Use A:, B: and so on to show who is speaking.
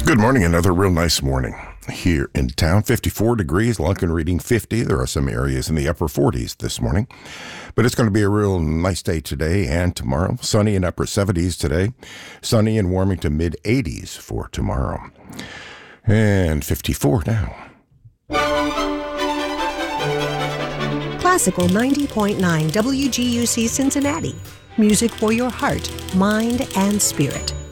A: Good morning. Another real nice morning here in town. 54 degrees, Lunken reading 50. There are some areas in the upper 40s this morning, but it's going to be a real nice day today and tomorrow. Sunny in upper 70s today, sunny and warming to mid 80s for tomorrow, and 54 now.
B: Classical 90.9 WGUC Cincinnati. Music for your heart, mind, and spirit.